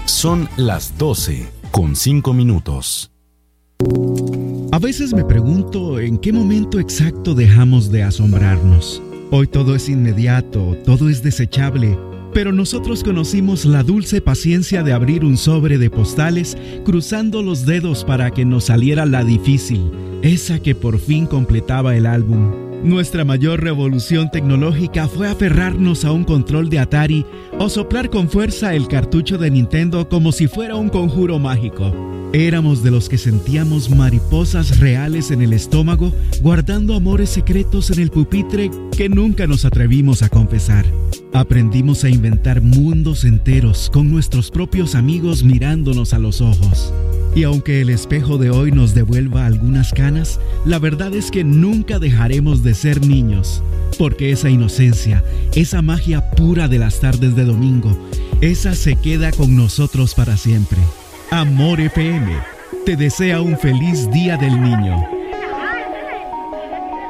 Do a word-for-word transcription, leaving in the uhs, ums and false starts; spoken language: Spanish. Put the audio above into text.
Son las doce con cinco minutos. A veces me pregunto en qué momento exacto dejamos de asombrarnos. Hoy todo es inmediato, todo es desechable, pero nosotros conocimos la dulce paciencia de abrir un sobre de postales, cruzando los dedos para que nos saliera la difícil, esa que por fin completaba el álbum. Nuestra mayor revolución tecnológica fue aferrarnos a un control de Atari o soplar con fuerza el cartucho de Nintendo como si fuera un conjuro mágico. Éramos de los que sentíamos mariposas reales en el estómago, guardando amores secretos en el pupitre que nunca nos atrevimos a confesar. Aprendimos a inventar mundos enteros con nuestros propios amigos mirándonos a los ojos. Y aunque el espejo de hoy nos devuelva algunas canas, la verdad es que nunca dejaremos de ser niños, porque esa inocencia, esa magia pura de las tardes de domingo, esa se queda con nosotros para siempre. Amor F M te desea un feliz Día del Niño.